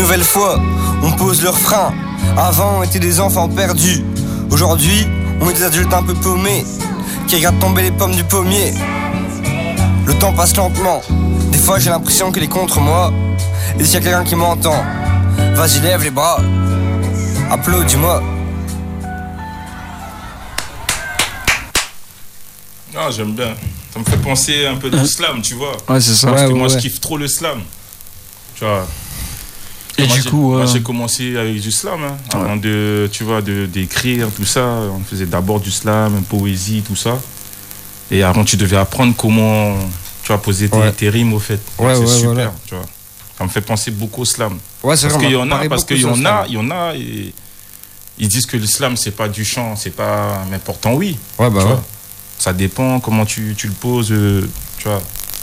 nouvelle fois, on pose leurs freins. Avant, on était des enfants perdus. Aujourd'hui, on est des adultes un peu paumés qui regardent tomber les pommes du pommier. Le temps passe lentement. Des fois, j'ai l'impression qu'il est contre moi. Et s'il y a quelqu'un qui m'entend, vas-y, lève les bras. Applaudis-moi. Ah, j'aime bien. Ça me fait penser un peu du slam, tu vois. Ouais, c'est ça. Parce que moi, ouais. je kiffe trop le slam. Tu vois. Et moi, du coup, moi, j'ai commencé avec du slam, hein, avant d'écrire tout ça. On faisait d'abord du slam, poésie, tout ça. Et avant, tu devais apprendre comment, tu vas poser tes rimes au fait. Ouais, c'est super, voilà. tu vois. Ça me fait penser beaucoup au slam. Ouais, c'est parce vrai. qu'il y en a, ils disent que le slam c'est pas du chant, c'est pas. Mais pourtant oui. Ouais, bah tu ouais. vois. Ça dépend comment tu le poses, tu vois.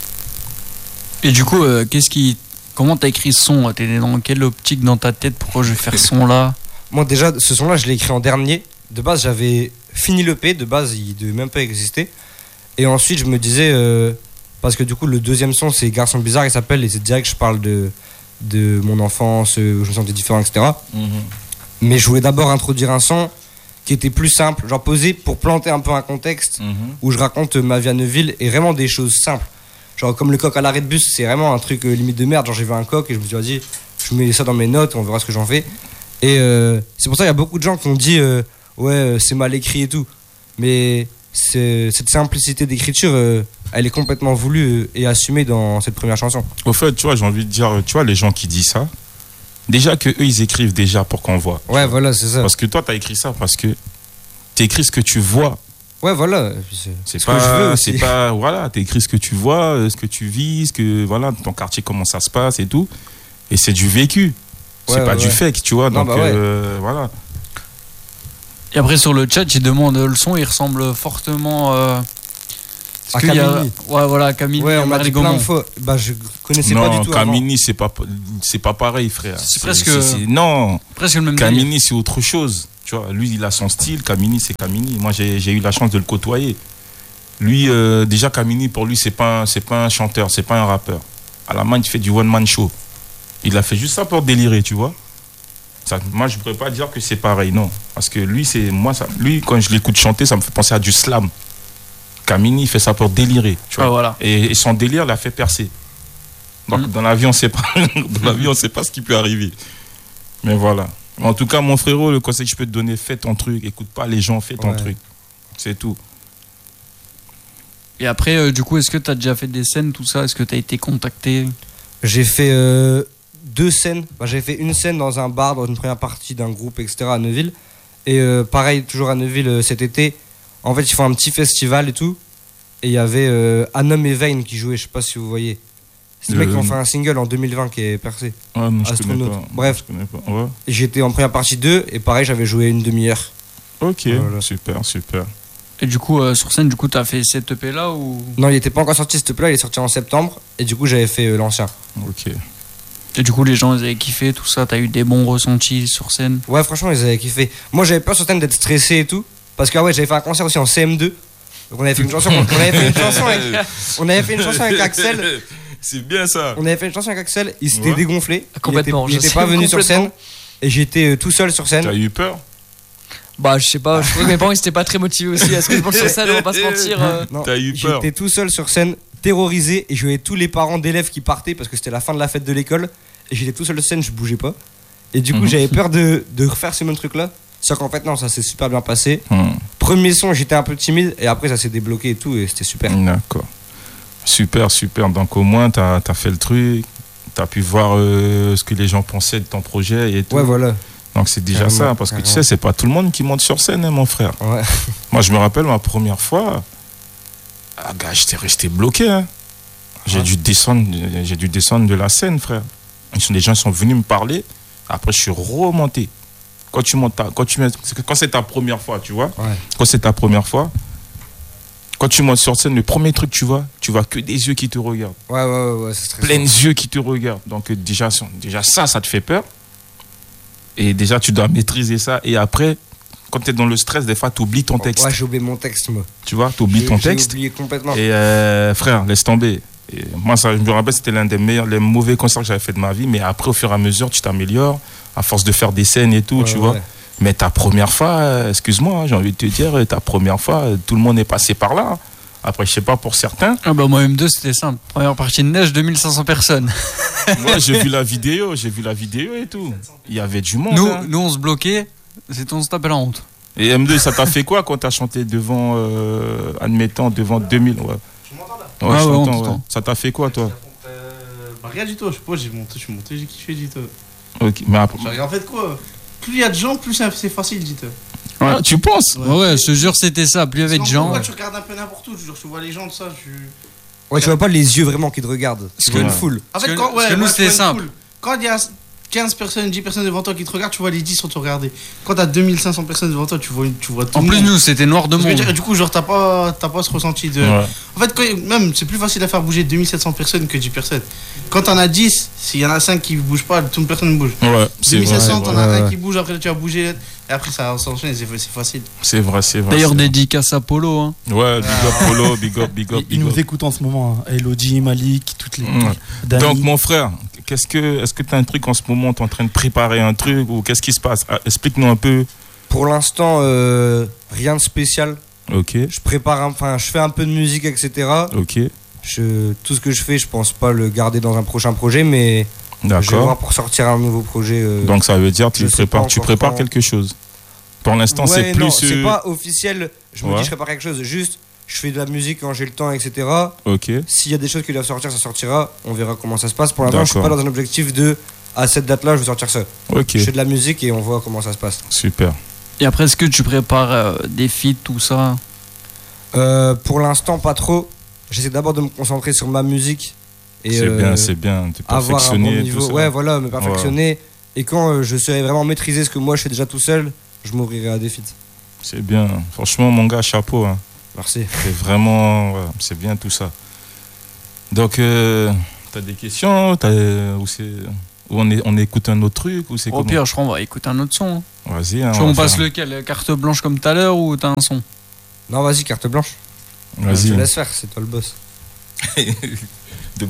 Et du coup, comment t'as écrit ce son? T'es dans quelle optique dans ta tête? Pourquoi je vais faire ce son là? Moi déjà, ce son-là, je l'ai écrit en dernier. De base, j'avais fini l'EP. De base, il devait même pas exister. Et ensuite, je me disais, parce que du coup, le deuxième son, c'est Garçon Bizarre, il s'appelle, et c'est direct, je parle de mon enfance, où je me sentais différent, etc. Mais je voulais d'abord introduire un son qui était plus simple, genre posé pour planter un peu un contexte, où je raconte ma vie à Neuville, et vraiment des choses simples. Genre comme le coq à l'arrêt de bus, c'est vraiment un truc limite de merde. Genre j'ai vu un coq et je me suis dit, je mets ça dans mes notes, on verra ce que j'en fais. Et c'est pour ça qu'il y a beaucoup de gens qui ont dit, ouais, c'est mal écrit et tout. Mais cette simplicité d'écriture, elle est complètement voulue et assumée dans cette première chanson. Au fait, tu vois, j'ai envie de dire, tu vois, les gens qui disent ça, déjà que eux ils écrivent déjà pour qu'on voit. Ouais, voilà, c'est ça. Parce que toi, t'as écrit ça parce que t'écris ce que tu vois. Ouais, voilà. C'est ce pas, que je veux aussi. c'est pas, voilà, t'écris ce que tu vois, ce que tu vis, voilà, ton quartier, comment ça se passe et tout. Et c'est du vécu. C'est pas du fake, tu vois. Non, donc, voilà. Et après, sur le chat, ils demandent le son, il ressemble fortement à Kamini. Ouais, voilà, Kamini. Ouais, on m'a dit plein de fois. Bah, je connaissais non, pas du tout. Kamini, c'est pas pareil, frère. C'est presque. Non. Presque le même. Kamini, c'est autre chose. Tu vois, lui, il a son style. Kamini, c'est Kamini. Moi, j'ai eu la chance de le côtoyer. Lui, déjà, Kamini, pour lui, c'est pas un chanteur, c'est pas un rappeur. À la main, il fait du one-man show. Il a fait juste ça pour délirer, tu vois. Ça, moi, je pourrais pas dire que c'est pareil, non. Parce que lui, lui, quand je l'écoute chanter, ça me fait penser à du slam. Kamini, il fait ça pour délirer, tu vois. Ah, voilà. Et son délire l'a fait percer. Donc, dans la vie, on sait pas. Dans la vie, on sait pas ce qui peut arriver. Mais voilà. En tout cas, mon frérot, le conseil que je peux te donner, fais ton truc. Écoute pas les gens, fais ton truc. C'est tout. Et après, du coup, est-ce que tu as déjà fait des scènes, tout ça? Est-ce que tu as été contacté? J'ai fait 2 scènes. Bah, j'ai fait une scène dans un bar, dans une première partie d'un groupe, etc. à Neuville. Et pareil, toujours à Neuville cet été. En fait, ils font un petit festival et tout. Et il y avait Anom et Vane qui jouaient, je sais pas si vous voyez. C'est le mec qui ont fait un single en 2020 qui est percé. Ah non, je Astronaute. connais pas. Bref. Je connais pas. Ouais. J'étais en première partie 2 et pareil, j'avais joué une demi-heure. Ok, voilà. super. Et du coup, sur scène, du coup, tu as fait cette EP là ou... Non, il était pas encore sorti, cet EP là, il est sorti en septembre. Et du coup, j'avais fait l'ancien. Ok. Et du coup, les gens, ils avaient kiffé tout ça. T'as eu des bons ressentis sur scène? Ouais, franchement, ils avaient kiffé. Moi, j'avais peur sur scène d'être stressé et tout. Parce que, ouais, j'avais fait un concert aussi en CM2. Donc, on avait fait une chanson, on avait fait une chanson avec Axel. C'est bien ça. On avait fait une chanson avec Axel, il s'était dégonflé. Complètement. Il était pas venu sur scène. Et j'étais tout seul sur scène. T'as eu peur? Bah, je sais pas, je trouvais que mes parents ils étaient pas très motivés aussi à ce que je pense sur scène, on va pas se mentir. Non, t'as eu peur? J'étais tout seul sur scène, terrorisé, et je voyais tous les parents d'élèves qui partaient parce que c'était la fin de la fête de l'école. Et j'étais tout seul sur scène, je bougeais pas. Et du coup, j'avais peur de refaire ce même truc là. Sauf qu'en fait, non, ça s'est super bien passé. Premier son, j'étais un peu timide, et après, ça s'est débloqué et tout, et c'était super. D'accord. Super. Donc, au moins, t'as fait le truc, t'as pu voir ce que les gens pensaient de ton projet et tout. Ouais, voilà. Donc, c'est déjà ça, parce que tu sais, c'est pas tout le monde qui monte sur scène, hein, mon frère. Ouais. Moi, je me rappelle ma première fois, gars, j'étais resté bloqué. Hein. J'ai dû descendre de la scène, frère. Les gens sont venus me parler. Après, je suis remonté. Quand c'est ta première fois, tu vois. Ouais. Quand c'est ta première fois, quand tu montes sur scène, le premier truc, tu vois que des yeux qui te regardent. Ouais, c'est stressant. Plein d'yeux qui te regardent. Donc, déjà ça te fait peur. Et déjà, tu dois maîtriser ça. Et après, quand tu es dans le stress, des fois, tu oublies ton texte. Ouais, j'ai oublié mon texte, moi. Tu vois, tu oublies ton texte. J'ai oublié complètement. Et frère, laisse tomber. Et moi, ça, je me rappelle, c'était l'un des meilleurs, les mauvais concerts que j'avais fait de ma vie. Mais après, au fur et à mesure, tu t'améliores à force de faire des scènes et tout, tu vois. Ouais. Mais ta première fois, excuse-moi, hein, j'ai envie de te dire, ta première fois, tout le monde est passé par là. Après, je sais pas pour certains. Ah bah moi M2 c'était simple. Première partie de neige, 2500 personnes. Moi, j'ai vu la vidéo et tout. Il y avait du monde. Nous, hein. nous on se bloquait, on se tapait la honte. Et M2, ça t'a fait quoi quand t'as chanté devant, admettons, devant 2000 ouais. Tu m'entends là? Ah je ouais, on t'entends, t'entend. Ça t'a fait quoi, toi? Bah rien du tout, je sais pas, je suis monté, j'ai kiffé du tout. Ok, mais après. En fait quoi, plus il y a de gens, plus c'est facile, dit toi. Ah, tu penses? Ouais, je te jure c'était ça, plus il y avait de gens. Pourquoi tu regardes un peu n'importe où, tu vois les gens de ça, Ouais, tu vois pas les yeux vraiment qui te regardent. Tu vois une foule. En fait, Parce que nous, c'était simple. Quand il y a 15 personnes, 10 personnes devant toi qui te regardent, tu vois les 10 sont te regarder. Quand t'as 2500 personnes devant toi, tu vois tout En le plus monde. nous c'était noir de Parce que, monde. du coup, genre, t'as pas ce ressenti de. Ouais. En fait, même, c'est plus facile à faire bouger 2700 personnes que 10 personnes. Quand t'en as 10, s'il y en a 5 qui bougent pas, toute une personne bouge. Ouais, c'est vrai. 2700, t'en as ouais. un qui bouge, après tu vas bouger, et après ça s'enchaîne, c'est facile. C'est vrai. D'ailleurs c'est vrai. dédicace à Polo. Hein. Ouais, big up Polo, big up. Ils nous écoutent en ce moment, hein. Elodie, Malik, toutes les. Ouais. Dani. Donc, mon frère, est-ce que tu as un truc en ce moment, tu es en train de préparer un truc ou qu'est-ce qui se passe? Explique-nous un peu. Pour l'instant, rien de spécial. Ok, Je prépare, je fais un peu de musique, etc. ok, Tout ce que je fais, je pense pas le garder dans un prochain projet, mais je vais voir d'accord. pour sortir un nouveau projet. Donc, ça veut dire que je sais pas tu encore prépares quand. quelque chose. Pour l'instant, Ouais, c'est non, plus. c'est pas officiel. Je me Ouais. dis, je prépare quelque chose. Juste, je fais de la musique quand j'ai le temps, etc. Ok, S'il y a des choses qui doivent sortir, ça sortira. On verra comment ça se passe. Pour l'instant, je suis pas D'accord. dans un objectif de à cette date-là, je vais sortir ça. ok, Je fais de la musique et on voit comment ça se passe. super. Et après est-ce que tu prépares des feats, tout ça? Pour l'instant, pas trop. J'essaie d'abord de me concentrer sur ma musique et C'est bien, de avoir un bon perfectionner niveau. tout ça. Ouais, voilà, me perfectionner. Et quand je saurai vraiment maîtriser ce que moi je fais déjà tout seul, je m'ouvrirai à des feats. C'est bien. Franchement, mon gars, chapeau. Hein. Merci. C'est vraiment. Ouais, c'est bien tout ça. Donc, t'as des questions ou on écoute un autre truc ou c'est Au comment? pire je crois on va écouter un autre son. Hein. Vas-y. Hein, Tu vois, on on va passe faire. lequel? Carte blanche comme tout à l'heure ou t'as un son? Non, vas-y, carte blanche. Je Vas-y. te laisse faire, c'est toi le boss.